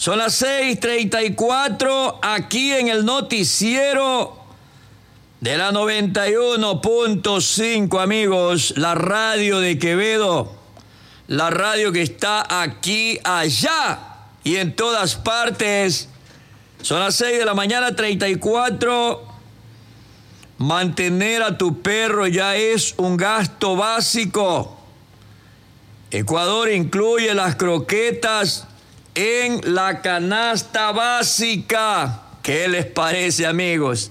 Son las 6:34 aquí en el noticiero de la 91.5, amigos, la radio de Quevedo, la radio que está aquí, allá y en todas partes. Son las 6 de la mañana, 34. Mantener a tu perro ya es un gasto básico. Ecuador incluye las croquetas en la canasta básica. ¿Qué les parece, amigos?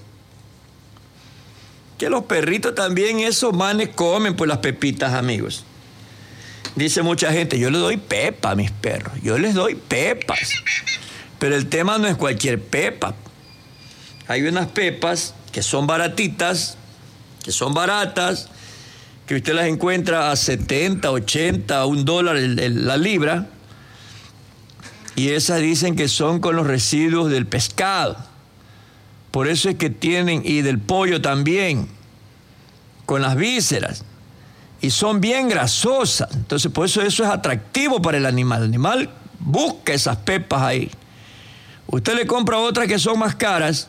Que los perritos también, esos manes, comen por las pepitas, amigos. Dice mucha gente, yo les doy pepa a mis perros, yo les doy pepas. Pero el tema no es cualquier pepa. Hay unas pepas que son baratitas, que son baratas, que usted las encuentra a 70, 80, $1 la libra. Y esas dicen que son con los residuos del pescado. Por eso es que tienen, y del pollo también, con las vísceras. Y son bien grasosas. Entonces, por eso es atractivo para el animal. El animal busca esas pepas ahí. Usted le compra otras que son más caras,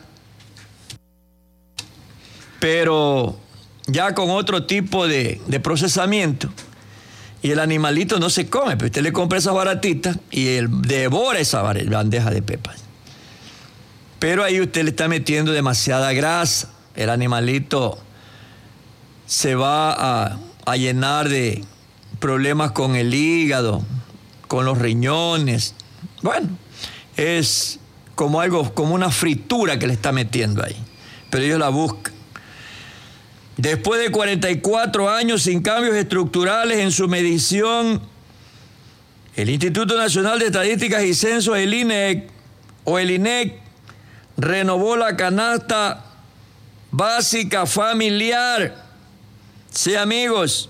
pero ya con otro tipo de procesamiento. Y el animalito no se come, pero usted le compra esas baratitas y él devora esa bandeja de pepas. Pero ahí usted le está metiendo demasiada grasa. El animalito se va a llenar de problemas con el hígado, con los riñones. Bueno, es como algo, como una fritura que le está metiendo ahí. Pero ellos la buscan. Después de 44 años sin cambios estructurales en su medición, el Instituto Nacional de Estadísticas y Censos, el INEC, renovó la canasta básica familiar. Sí, amigos.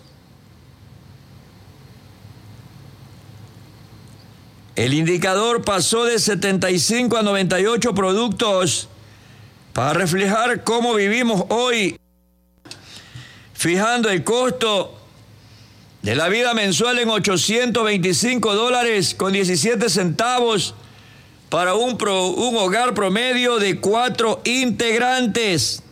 El indicador pasó de 75 a 98 productos para reflejar cómo vivimos hoy, fijando el costo de la vida mensual en $825.17 para un hogar promedio de 4 integrantes.